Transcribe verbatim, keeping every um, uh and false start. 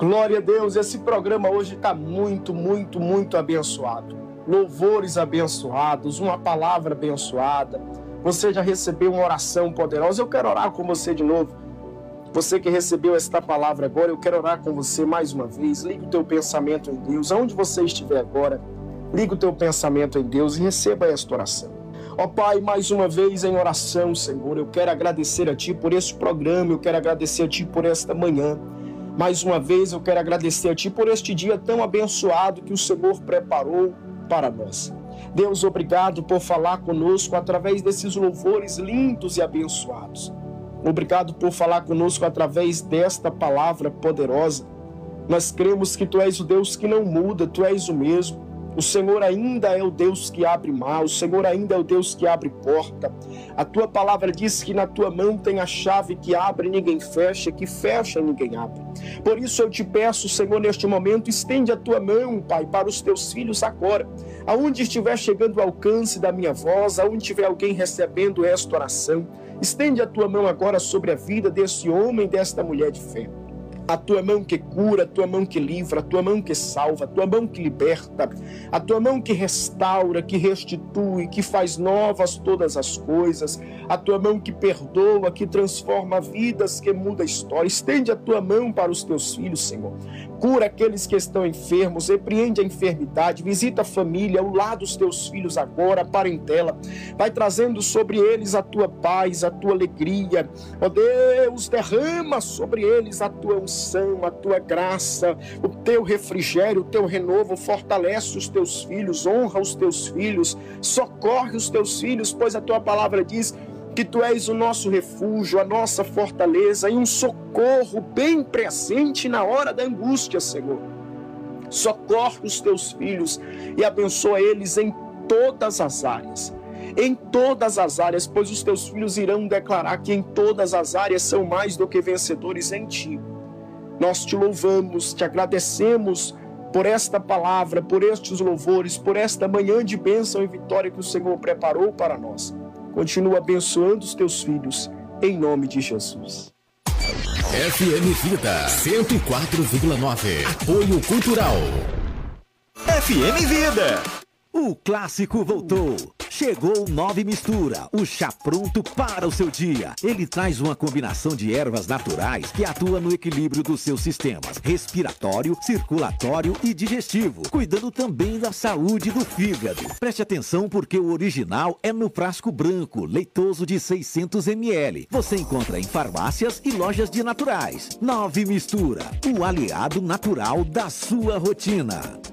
Glória a Deus, esse programa hoje está muito, muito, muito abençoado. Louvores abençoados, uma palavra abençoada. Você já recebeu uma oração poderosa. Eu quero orar com você de novo. Você que recebeu esta palavra agora, eu quero orar com você mais uma vez. Liga o teu pensamento em Deus. Aonde você estiver agora, liga o teu pensamento em Deus e receba esta oração. Ó Pai, mais uma vez em oração, Senhor, eu quero agradecer a Ti por este programa, eu quero agradecer a Ti por esta manhã. Mais uma vez eu quero agradecer a Ti por este dia tão abençoado que o Senhor preparou para nós. Deus, obrigado por falar conosco através desses louvores lindos e abençoados. Obrigado por falar conosco através desta palavra poderosa. Nós cremos que Tu és o Deus que não muda, Tu és o mesmo. O Senhor ainda é o Deus que abre mar, o Senhor ainda é o Deus que abre porta. A Tua palavra diz que na Tua mão tem a chave que abre e ninguém fecha, que fecha e ninguém abre. Por isso eu te peço, Senhor, neste momento, estende a Tua mão, Pai, para os Teus filhos agora. Aonde estiver chegando o alcance da minha voz, aonde tiver alguém recebendo esta oração, estende a Tua mão agora sobre a vida desse homem e desta mulher de fé. A Tua mão que cura, a Tua mão que livra, a Tua mão que salva, a Tua mão que liberta, a Tua mão que restaura, que restitui, que faz novas todas as coisas, a Tua mão que perdoa, que transforma vidas, que muda a história. Estende a Tua mão para os Teus filhos, Senhor. Cura aqueles que estão enfermos, repreende a enfermidade, visita a família, ao lado dos Teus filhos agora, a parentela. Vai trazendo sobre eles a Tua paz, a Tua alegria. Ó Deus, derrama sobre eles a Tua unção, a Tua graça, o Teu refrigério, o Teu renovo. Fortalece os Teus filhos, honra os Teus filhos, socorre os Teus filhos, pois a Tua palavra diz que Tu és o nosso refúgio, a nossa fortaleza e um socorro bem presente na hora da angústia, Senhor. Socorre os Teus filhos e abençoa eles em todas as áreas. Em todas as áreas, pois os Teus filhos irão declarar que em todas as áreas são mais do que vencedores em Ti. Nós Te louvamos, Te agradecemos por esta palavra, por estes louvores, por esta manhã de bênção e vitória que o Senhor preparou para nós. Continua abençoando os Teus filhos, em nome de Jesus. F M Vida cento e quatro vírgula nove. Apoio Cultural. F M Vida. O clássico voltou. Chegou o Nove Mistura, o chá pronto para o seu dia. Ele traz uma combinação de ervas naturais que atua no equilíbrio dos seus sistemas respiratório, circulatório e digestivo, cuidando também da saúde do fígado. Preste atenção porque o original é no frasco branco, leitoso de seiscentos mililitros. Você encontra em farmácias e lojas de naturais. Nove Mistura, o aliado natural da sua rotina.